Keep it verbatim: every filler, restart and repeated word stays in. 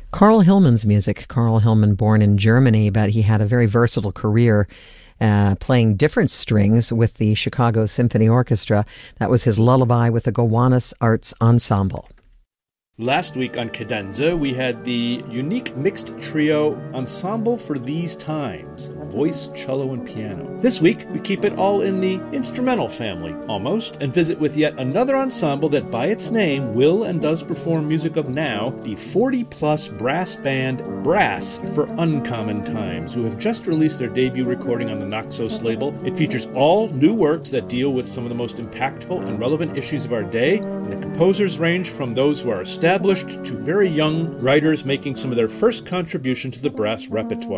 Carl Hillman's music. Carl Hillman, born in Germany, but he had a very versatile career uh, playing different strings with the Chicago Symphony Orchestra. That was his Lullaby with the Gowanus Arts Ensemble. Last week on Cadenza, we had the unique mixed trio Ensemble for These Times, voice, cello, and piano. This week, we keep it all in the instrumental family, almost, and visit with yet another ensemble that by its name will and does perform music of now, the forty-plus brass band Brass for Uncommon Times, who have just released their debut recording on the Naxos label. It features all new works that deal with some of the most impactful and relevant issues of our day, and the composers range from those who are established to very young writers making some of their first contribution to the brass repertoire.